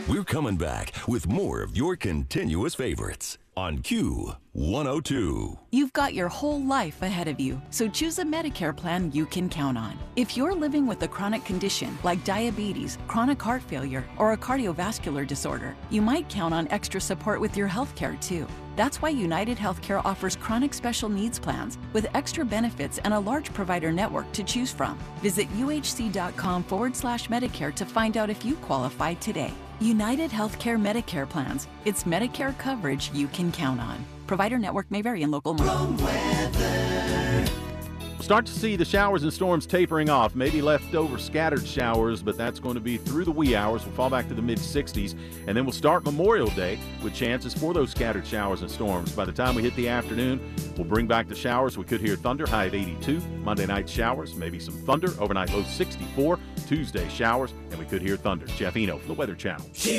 We're coming back with more of your continuous favorites on Q102. You've got your whole life ahead of you, so choose a Medicare plan you can count on. If you're living with a chronic condition like diabetes, chronic heart failure, or a cardiovascular disorder, you might count on extra support with your health care too. That's why United Healthcare offers chronic special needs plans with extra benefits and a large provider network to choose from. Visit uhc.com/Medicare to find out if you qualify today. United Healthcare Medicare plans. It's Medicare coverage you can count on. Provider network may vary in local markets. Start to see the showers and storms tapering off, maybe leftover scattered showers, but that's going to be through the wee hours. We'll fall back to the mid-60s, and then we'll start Memorial Day with chances for those scattered showers and storms. By the time we hit the afternoon, we'll bring back the showers. We could hear thunder, high of 82. Monday night showers, maybe some thunder. Overnight low 64. Tuesday showers, and we could hear thunder. Jeff Eno from the Weather Channel.